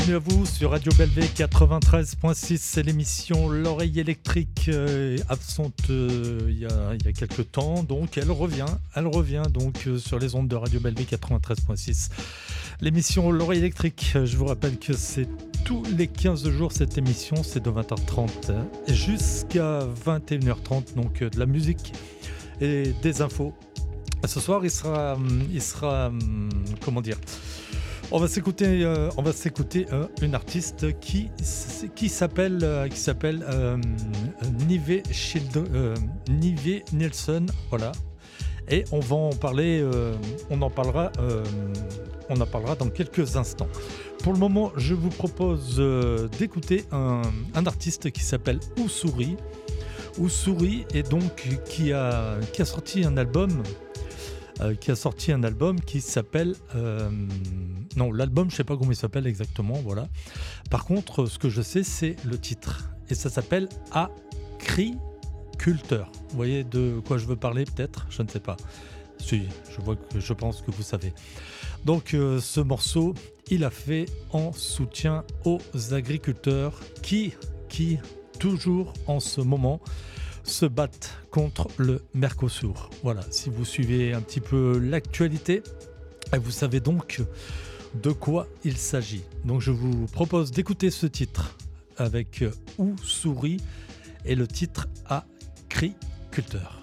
Bienvenue à vous sur Radio Bellevée 93.6, c'est l'émission L'Oreille électrique, absente il y a quelques temps, donc elle revient donc sur les ondes de Radio Bellevée 93.6. L'émission L'Oreille électrique, je vous rappelle que c'est tous les 15 jours cette émission, c'est de 20h30 jusqu'à 21h30, donc de la musique et des infos. Ce soir, il sera comment dire ? On va s'écouter une artiste qui s'appelle Nive Nielsen, voilà. Et on va en parler, on en parlera dans quelques instants. Pour le moment, je vous propose d'écouter un artiste qui s'appelle Ussuri et donc qui a sorti un album. Qui s'appelle... non, l'album, je ne sais pas comment il s'appelle exactement, voilà. Par contre, ce que je sais, c'est le titre. Et ça s'appelle Agriculteur. Vous voyez de quoi je veux parler, peut-être ? Je ne sais pas. Si, je pense que vous savez. Donc, ce morceau, il a fait en soutien aux agriculteurs qui toujours en ce moment, se battent contre le Mercosur. Voilà, si vous suivez un petit peu l'actualité, vous savez donc de quoi il s'agit. Donc je vous propose d'écouter ce titre avec Ussuri et le titre Agriculteur.